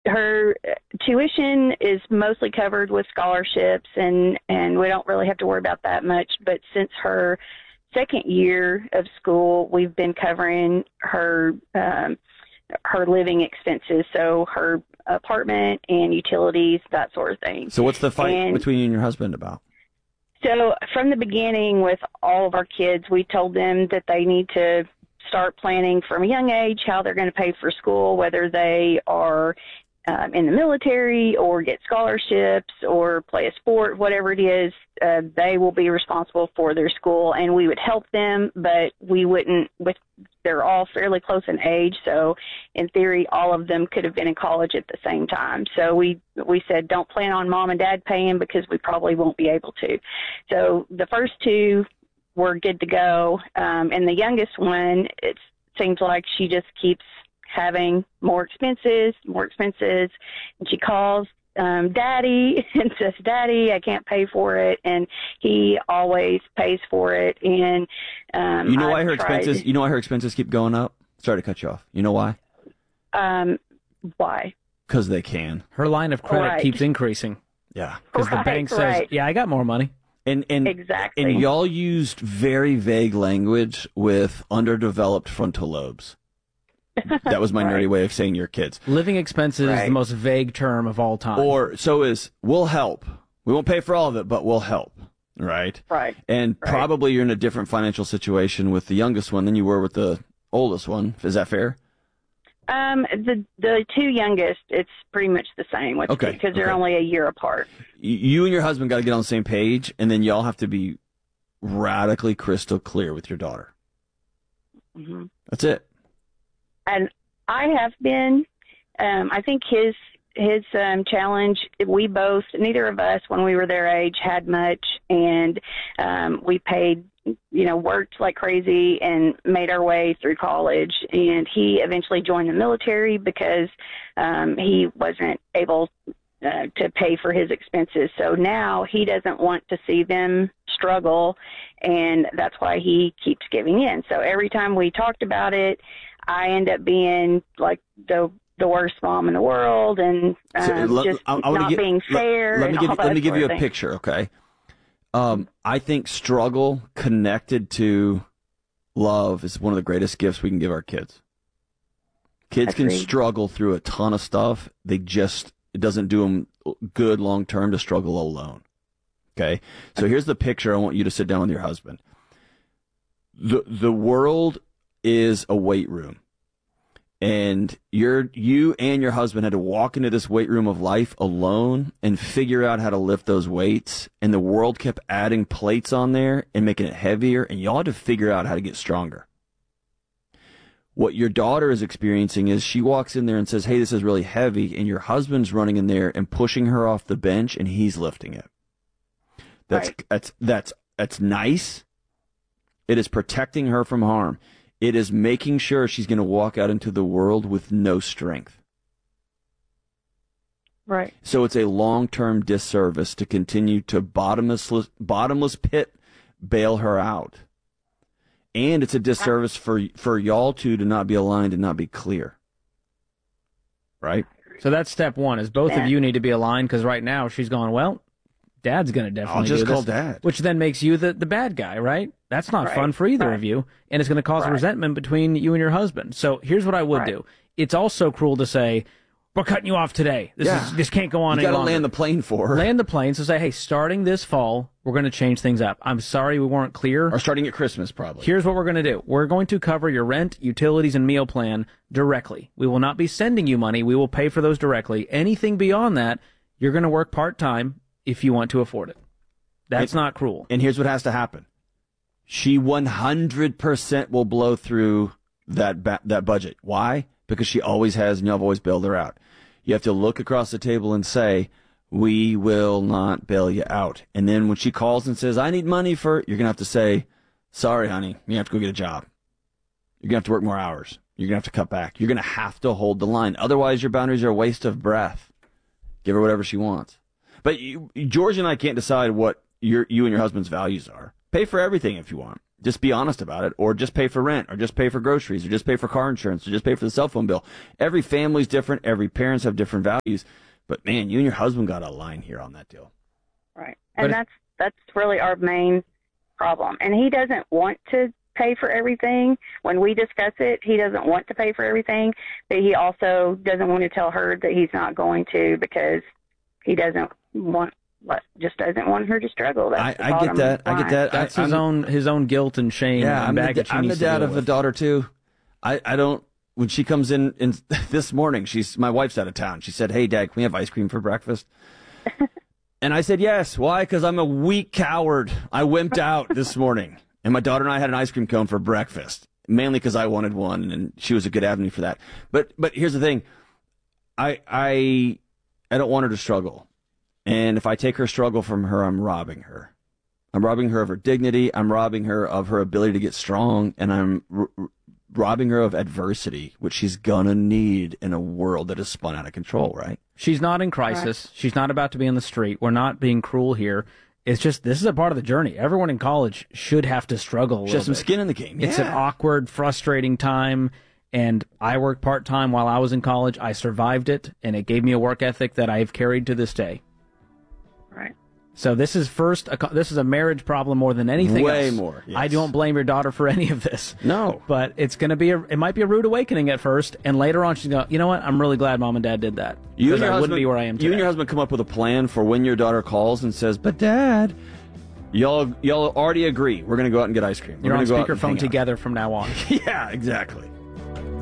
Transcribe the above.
her tuition is mostly covered with scholarships, and we don't really have to worry about that much. But since her second year of school, we've been covering her living expenses, so her apartment and utilities, that sort of thing. So what's the fight between you and your husband about? So from the beginning, with all of our kids, we told them that they need to start planning from a young age how they're going to pay for school, whether they are in the military or get scholarships or play a sport, whatever it is, they will be responsible for their school, and we would help them, but we wouldn't. They're all fairly close in age, so in theory, all of them could have been in college at the same time. So we said, don't plan on mom and dad paying because we probably won't be able to. So the first two were good to go, and the youngest one, it seems like she just keeps having more expenses, and she calls Daddy and says, Daddy, I can't pay for it, and he always pays for it. And you know why her expenses keep going up? Sorry to cut you off. You know why? Why? Because they can. Her line of credit keeps increasing. Yeah. Because the bank says, yeah, I got more money. And exactly. And y'all used very vague language with underdeveloped frontal lobes. That was my nerdy way of saying your kids. Living expenses is the most vague term of all time. Or so is, we'll help. We won't pay for all of it, but we'll help. Right? Right. And probably you're in a different financial situation with the youngest one than you were with the oldest one. Is that fair? The two youngest, it's pretty much the same. Because they're only a year apart. You and your husband got to get on the same page, and then y'all have to be radically crystal clear with your daughter. Mm-hmm. That's it. And I have been. I think his challenge, neither of us, when we were their age, had much, and we paid, worked like crazy and made our way through college. And he eventually joined the military because he wasn't able to pay for his expenses. So now he doesn't want to see them struggle, and that's why he keeps giving in. So every time we talked about it, I end up being like the worst mom in the world, and being fair. Let me give you a picture, okay? I think struggle connected to love is one of the greatest gifts we can give our kids. Kids can struggle through a ton of stuff. It doesn't do them good long term to struggle alone. Okay? So here's the picture I want you to sit down with your husband. The world is a weight room, and you and your husband had to walk into this weight room of life alone and figure out how to lift those weights, and the world kept adding plates on there and making it heavier, and y'all had to figure out how to get stronger. What your daughter is experiencing is she walks in there and says, hey, this is really heavy, and your husband's running in there and pushing her off the bench, and he's lifting it. That's nice. It is protecting her from harm. It is making sure she's going to walk out into the world with no strength. Right. So it's a long-term disservice to continue to bottomless pit bail her out. And it's a disservice for y'all two to not be aligned and not be clear. Right? So that's step one, is both of you need to be aligned, because right now she's going, well, Dad's going to definitely do this. I'll just call Dad. Which then makes you the bad guy, right? That's not fun for either of you, and it's going to cause resentment between you and your husband. So here's what I would do. It's also cruel to say, we're cutting you off today. This can't go on any longer. You got to land the plane for her. Land the plane, so say, hey, starting this fall, we're going to change things up. I'm sorry we weren't clear. Or starting at Christmas, probably. Here's what we're going to do. We're going to cover your rent, utilities, and meal plan directly. We will not be sending you money. We will pay for those directly. Anything beyond that, you're going to work part-time if you want to afford it. That's not cruel. And here's what has to happen. She 100% will blow through that budget. Why? Because she always has, and y'all always bailed her out. You have to look across the table and say, we will not bail you out. And then when she calls and says, I need money you're going to have to say, sorry, honey, you have to go get a job. You're going to have to work more hours. You're going to have to cut back. You're going to have to hold the line. Otherwise, your boundaries are a waste of breath. Give her whatever she wants. But George and I can't decide what you and your husband's values are. Pay for everything if you want. Just be honest about it, or just pay for rent, or just pay for groceries, or just pay for car insurance, or just pay for the cell phone bill. Every family's different. Every parents have different values. But man, you and your husband got a line here on that deal. Right. And that's really our main problem. And he doesn't want to pay for everything. When we discuss it, he doesn't want to pay for everything, but he also doesn't want to tell her that he's not going to, because he doesn't want her to struggle. I get that. I get that. That's his own guilt and shame. Yeah, and baggage I'm the dad of a daughter too. I don't. When she comes in this morning, my wife's out of town. She said, "Hey, Dad, can we have ice cream for breakfast?" And I said, "Yes." Why? Because I'm a weak coward. I wimped out this morning, and my daughter and I had an ice cream cone for breakfast, mainly because I wanted one, and she was a good avenue for that. But here's the thing, I don't want her to struggle. And if I take her struggle from her, I'm robbing her. I'm robbing her of her dignity. I'm robbing her of her ability to get strong. And I'm robbing her of adversity, which she's going to need in a world that is spun out of control, right? She's not in crisis. Right. She's not about to be in the street. We're not being cruel here. It's just, this is a part of the journey. Everyone in college should have to struggle a little bit. She has some skin in the game. It's an awkward, frustrating time. And I worked part-time while I was in college. I survived it, and it gave me a work ethic that I've carried to this day. Right. So this is this is a marriage problem more than anything else. Way more. Yes. I don't blame your daughter for any of this. No. But it's going to be it might be a rude awakening at first, and later on she's going, you know what? I'm really glad Mom and Dad did that. Because I wouldn't be where I am today. You and your husband come up with a plan for when your daughter calls and says, "But Dad," y'all already agree. We're going to go out and get ice cream. You're on speakerphone together from now on. Yeah, exactly.